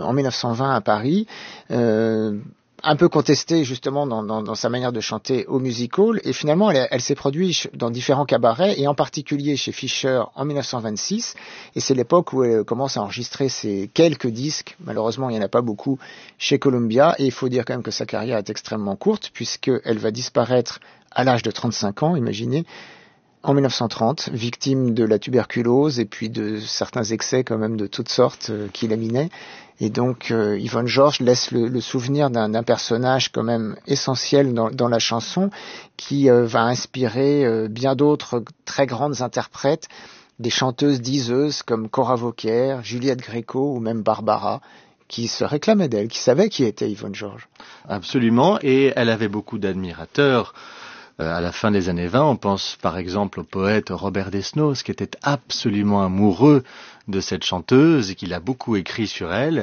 en 1920 à Paris, un peu contestée justement dans sa manière de chanter au music hall, et finalement elle s'est produite dans différents cabarets, et en particulier chez Fischer en 1926, et c'est l'époque où elle commence à enregistrer ses quelques disques. Malheureusement il n'y en a pas beaucoup chez Columbia, et il faut dire quand même que sa carrière est extrêmement courte, puisqu'elle va disparaître à l'âge de 35 ans, imaginez, en 1930, victime de la tuberculose et puis de certains excès quand même de toutes sortes qui laminaient. Et donc Yvonne Georges laisse le souvenir d'un personnage quand même essentiel dans la chanson, qui va inspirer bien d'autres très grandes interprètes, des chanteuses diseuses comme Cora Vauquier, Juliette Gréco ou même Barbara, qui se réclamaient d'elle, qui savaient qui était Yvonne Georges. Absolument, et elle avait beaucoup d'admirateurs. À la fin des années 20, on pense par exemple au poète Robert Desnos, qui était absolument amoureux de cette chanteuse et qui a beaucoup écrit sur elle.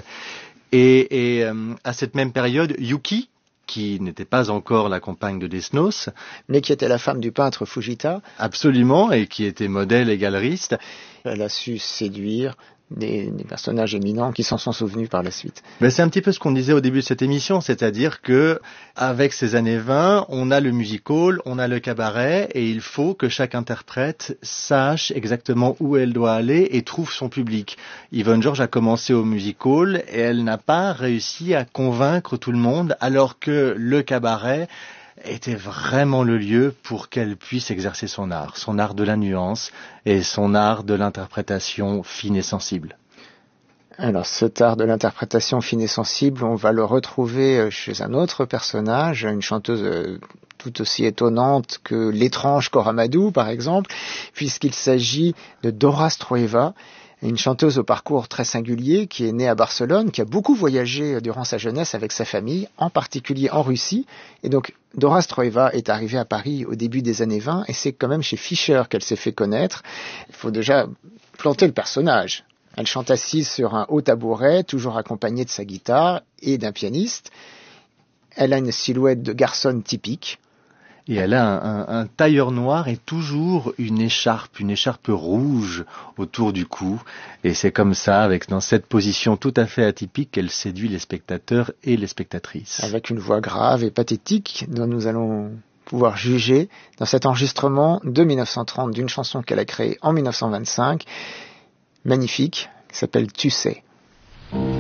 Et à cette même période, Yuki, qui n'était pas encore la compagne de Desnos, mais qui était la femme du peintre Fujita. Absolument, et qui était modèle et galeriste. Elle a su séduire des personnages éminents qui s'en sont souvenus par la suite. Mais c'est un petit peu ce qu'on disait au début de cette émission, c'est-à-dire que avec ces années 20, on a le music hall, on a le cabaret, et il faut que chaque interprète sache exactement où elle doit aller et trouve son public. Yvonne Georges a commencé au music hall et elle n'a pas réussi à convaincre tout le monde, alors que le cabaret était vraiment le lieu pour qu'elle puisse exercer son art de la nuance et son art de l'interprétation fine et sensible. Alors cet art de l'interprétation fine et sensible, on va le retrouver chez un autre personnage, une chanteuse tout aussi étonnante que l'étrange Cora Madou par exemple, puisqu'il s'agit de Dora Stroeva, une chanteuse au parcours très singulier qui est née à Barcelone, qui a beaucoup voyagé durant sa jeunesse avec sa famille, en particulier en Russie. Et donc Dora Stroeva est arrivée à Paris au début des années 20 et c'est quand même chez Fischer qu'elle s'est fait connaître. Il faut déjà planter le personnage. Elle chante assise sur un haut tabouret, toujours accompagnée de sa guitare et d'un pianiste. Elle a une silhouette de garçonne typique. Et elle a un tailleur noir et toujours une écharpe rouge autour du cou. Et c'est comme ça, dans cette position tout à fait atypique, qu'elle séduit les spectateurs et les spectatrices. Avec une voix grave et pathétique dont nous allons pouvoir juger dans cet enregistrement de 1930 d'une chanson qu'elle a créée en 1925, magnifique, qui s'appelle Tu sais.